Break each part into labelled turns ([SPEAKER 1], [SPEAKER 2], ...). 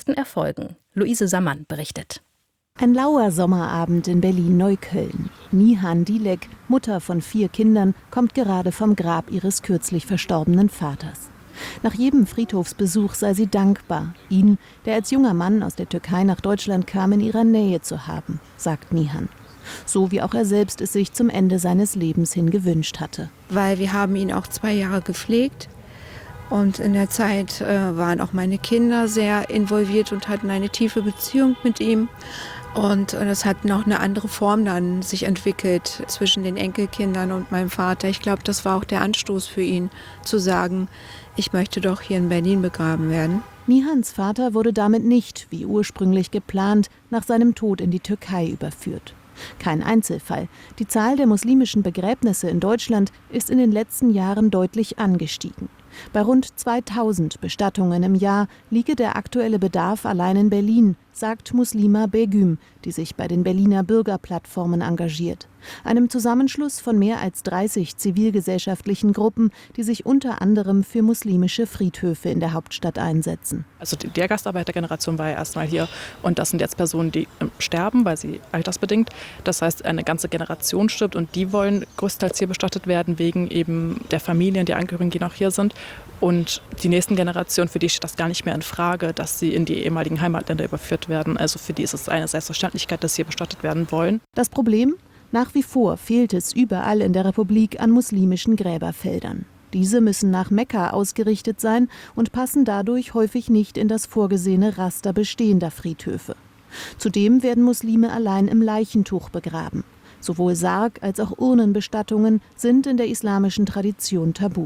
[SPEAKER 1] Erfolgen. Luise Sammann berichtet.
[SPEAKER 2] Ein lauer Sommerabend in Berlin-Neukölln. Nihan Dilek, Mutter von 4 Kindern, kommt gerade vom Grab ihres kürzlich verstorbenen Vaters. Nach jedem Friedhofsbesuch sei sie dankbar, ihn, der als junger Mann aus der Türkei nach Deutschland kam, in ihrer Nähe zu haben, sagt Nihan. So wie auch er selbst es sich zum Ende seines Lebens hin gewünscht hatte.
[SPEAKER 3] Weil wir haben ihn auch 2 Jahre gepflegt. Und in der Zeit waren auch meine Kinder sehr involviert und hatten eine tiefe Beziehung mit ihm. Und das hat noch eine andere Form dann sich entwickelt zwischen den Enkelkindern und meinem Vater. Ich glaube, das war auch der Anstoß für ihn, zu sagen, ich möchte doch hier in Berlin begraben werden.
[SPEAKER 2] Nihans Vater wurde damit nicht, wie ursprünglich geplant, nach seinem Tod in die Türkei überführt. Kein Einzelfall. Die Zahl der muslimischen Begräbnisse in Deutschland ist in den letzten Jahren deutlich angestiegen. Bei rund 2000 Bestattungen im Jahr liege der aktuelle Bedarf allein in Berlin, sagt Muslima Begüm, die sich bei den Berliner Bürgerplattformen engagiert. Einem Zusammenschluss von mehr als 30 zivilgesellschaftlichen Gruppen, die sich unter anderem für muslimische Friedhöfe in der Hauptstadt einsetzen.
[SPEAKER 4] Also der Gastarbeitergeneration war ja erstmal hier und das sind jetzt Personen, die sterben, weil sie altersbedingt. Das heißt, eine ganze Generation stirbt und die wollen größtenteils hier bestattet werden, wegen eben der Familien, der Angehörigen, die noch hier sind. Und die nächsten Generationen, für die steht das gar nicht mehr in Frage, dass sie in die ehemaligen Heimatländer überführt werden. Also für die ist es eine Selbstverständlichkeit, dass sie hier bestattet werden wollen.
[SPEAKER 2] Das Problem? Nach wie vor fehlt es überall in der Republik an muslimischen Gräberfeldern. Diese müssen nach Mekka ausgerichtet sein und passen dadurch häufig nicht in das vorgesehene Raster bestehender Friedhöfe. Zudem werden Muslime allein im Leichentuch begraben. Sowohl Sarg- als auch Urnenbestattungen sind in der islamischen Tradition tabu.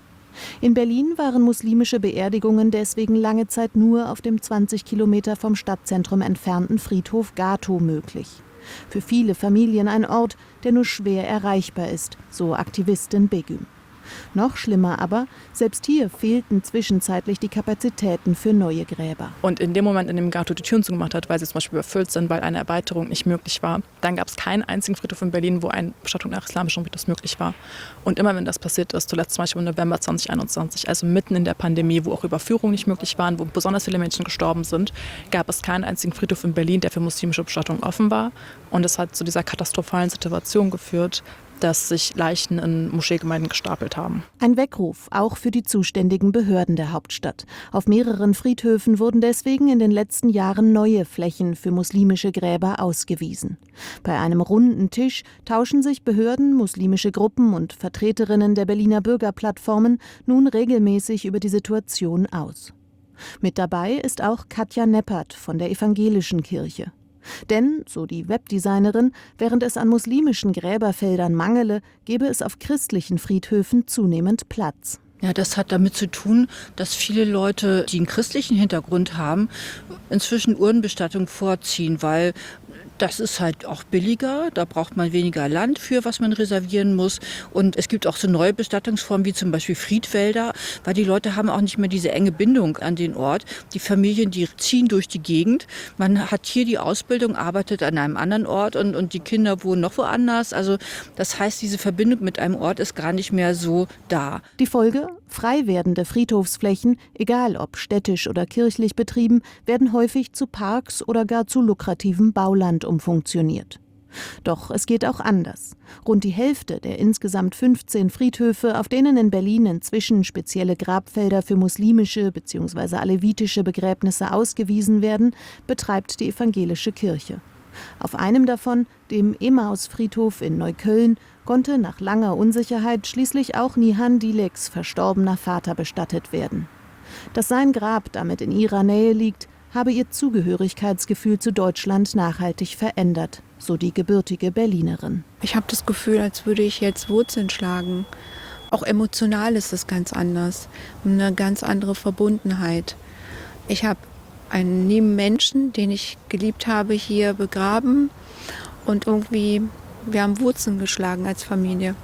[SPEAKER 2] In Berlin waren muslimische Beerdigungen deswegen lange Zeit nur auf dem 20 Kilometer vom Stadtzentrum entfernten Friedhof Gatow möglich. Für viele Familien ein Ort, der nur schwer erreichbar ist, so Aktivistin Begüm. Noch schlimmer aber, selbst hier fehlten zwischenzeitlich die Kapazitäten für neue Gräber.
[SPEAKER 4] Und in dem Moment, in dem Gatow die Türen zugemacht hat, weil sie zum Beispiel überfüllt sind, weil eine Erweiterung nicht möglich war, dann gab es keinen einzigen Friedhof in Berlin, wo eine Bestattung nach islamischem Ritus möglich war. Und immer wenn das passiert ist, zuletzt zum Beispiel im November 2021, also mitten in der Pandemie, wo auch Überführungen nicht möglich waren, wo besonders viele Menschen gestorben sind, gab es keinen einzigen Friedhof in Berlin, der für muslimische Bestattung offen war. Und es hat zu dieser katastrophalen Situation geführt, dass sich Leichen in Moscheegemeinden gestapelt haben.
[SPEAKER 2] Ein Weckruf auch für die zuständigen Behörden der Hauptstadt. Auf mehreren Friedhöfen wurden deswegen in den letzten Jahren neue Flächen für muslimische Gräber ausgewiesen. Bei einem runden Tisch tauschen sich Behörden, muslimische Gruppen und Vertreterinnen der Berliner Bürgerplattformen nun regelmäßig über die Situation aus. Mit dabei ist auch Katja Neppert von der Evangelischen Kirche. Denn, so die Webdesignerin, während es an muslimischen Gräberfeldern mangele, gebe es auf christlichen Friedhöfen zunehmend Platz.
[SPEAKER 5] Ja, das hat damit zu tun, dass viele Leute, die einen christlichen Hintergrund haben, inzwischen Urnenbestattung vorziehen, weil das ist halt auch billiger, da braucht man weniger Land für, was man reservieren muss. Und es gibt auch so neue Bestattungsformen wie zum Beispiel Friedwälder, weil die Leute haben auch nicht mehr diese enge Bindung an den Ort. Die Familien, die ziehen durch die Gegend. Man hat hier die Ausbildung, arbeitet an einem anderen Ort und die Kinder wohnen noch woanders. Also das heißt, diese Verbindung mit einem Ort ist gar nicht mehr so da.
[SPEAKER 2] Die Folge? Frei werdende Friedhofsflächen, egal ob städtisch oder kirchlich betrieben, werden häufig zu Parks oder gar zu lukrativem Bauland umfunktioniert. Doch es geht auch anders. Rund die Hälfte der insgesamt 15 Friedhöfe, auf denen in Berlin inzwischen spezielle Grabfelder für muslimische bzw. alevitische Begräbnisse ausgewiesen werden, betreibt die Evangelische Kirche. Auf einem davon, dem Emmaus-Friedhof in Neukölln, konnte nach langer Unsicherheit schließlich auch Nihan Dileks verstorbener Vater bestattet werden. Dass sein Grab damit in ihrer Nähe liegt, habe ihr Zugehörigkeitsgefühl zu Deutschland nachhaltig verändert, so die gebürtige Berlinerin.
[SPEAKER 3] Ich habe das Gefühl, als würde ich jetzt Wurzeln schlagen. Auch emotional ist es ganz anders. Eine ganz andere Verbundenheit. Ich habe einen lieben Menschen, den ich geliebt habe, hier begraben. Und irgendwie, wir haben Wurzeln geschlagen als Familie.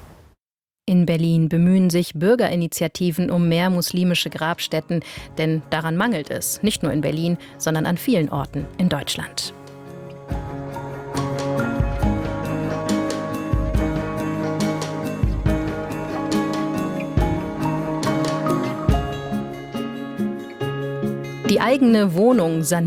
[SPEAKER 1] In Berlin bemühen sich Bürgerinitiativen um mehr muslimische Grabstätten, denn daran mangelt es, nicht nur in Berlin, sondern an vielen Orten in Deutschland. Die eigene Wohnung sanieren.